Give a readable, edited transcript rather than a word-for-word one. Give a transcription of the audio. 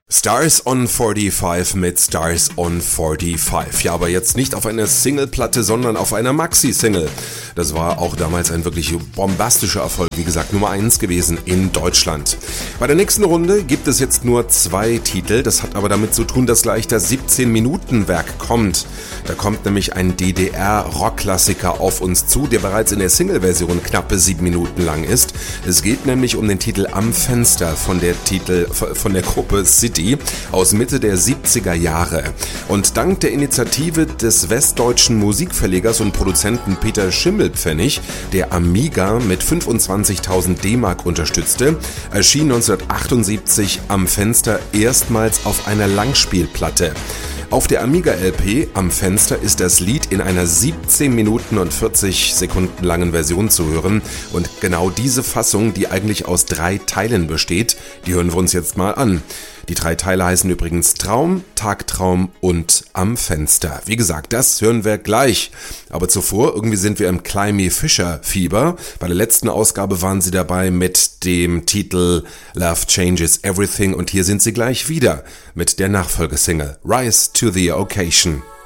Stars on 45 mit Stars on 45. Ja, aber jetzt nicht auf einer Singleplatte, sondern auf einer Maxi-Single. Das war auch damals ein wirklich bombastischer Erfolg, wie gesagt, Nummer 1 gewesen in Deutschland. Bei der nächsten Runde gibt es jetzt nur 2 Titel. Das hat aber damit zu tun, dass gleich das 17-Minuten-Werk kommt. Da kommt nämlich ein DDR-Rockklassiker auf uns zu, der bereits in der Single-Version knappe 7 Minuten lang ist. Es geht nämlich um den Titel Am Fenster von der Gruppe City aus Mitte der 70er Jahre. Und dank der Initiative des westdeutschen Musikverlegers und Produzenten Peter Schimmelpfennig, der Amiga mit 25.000 D-Mark unterstützte, erschien 1978 Am Fenster erstmals auf einer Langspielplatte. Auf der Amiga-LP Am Fenster ist das Lied in einer 17 Minuten und 40 Sekunden langen Version zu hören. Und genau diese Fassung, die eigentlich aus 3 Teilen besteht, die hören wir uns jetzt mal an. Die 3 Teile heißen übrigens Traum, Tagtraum und Am Fenster. Wie gesagt, das hören wir gleich. Aber zuvor, irgendwie sind wir im Climby Fisher Fieber. Bei der letzten Ausgabe waren sie dabei mit dem Titel Love Changes Everything und hier sind sie gleich wieder mit der Nachfolgesingle Rise to the Occasion.